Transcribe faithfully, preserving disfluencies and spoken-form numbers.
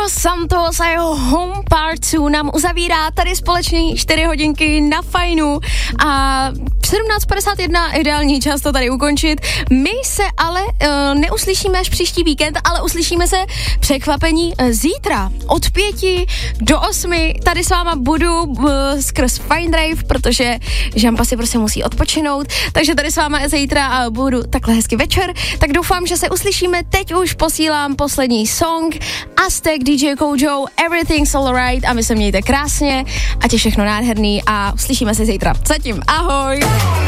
Santos a jeho Home Part dva nám uzavírá tady společně čtyři hodinky na Fajnu a sedmnáct padesát jedna ideální čas to tady ukončit. My se ale uh, neuslyšíme až příští víkend, ale uslyšíme se překvapení uh, zítra od pěti do osmi. Tady s váma budu uh, skrz Fine Drive, protože Žampa si prostě musí odpočinout, takže tady s váma zítra a budu takhle hezky večer. Tak doufám, že se uslyšíme. Teď už posílám poslední song Aztek, D J Kojo, Everything's Alright a my se mějte krásně, ať je všechno nádherný a uslyšíme se zítra. Zatím ahoj!